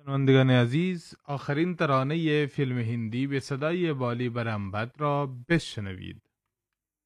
شنوندگان عزیز، آخرین ترانه فیلم هندی به صدای بالی برامبد را بشنوید.